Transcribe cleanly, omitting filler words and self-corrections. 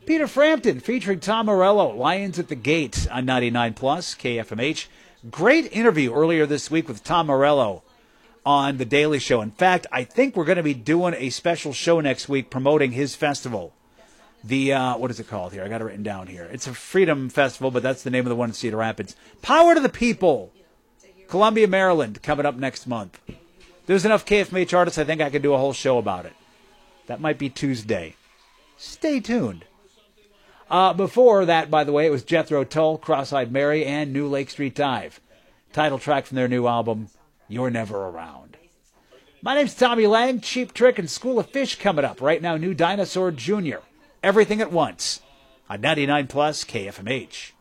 Peter Frampton featuring Tom Morello, Lions at the Gate on 99 Plus, KFMH. Great interview earlier this week with Tom Morello on The Daily Show. In fact, I think we're going to be doing a special show next week promoting his festival. The, what is it called here? I got it written down here. It's a Freedom Festival, but that's the name of the one in Cedar Rapids. Power to the People, Columbia, Maryland, coming up next month. There's enough KFMH artists, I think I could do a whole show about it. That might be Tuesday. Stay tuned. Before that, by the way, it was Jethro Tull, Cross-Eyed Mary, and New Lake Street Dive. Title track from their new album, You're Never Around. My name's Tommy Lang. Cheap Trick and School of Fish coming up. Right now, New Dinosaur Jr. Everything at Once on 99 Plus KFMH.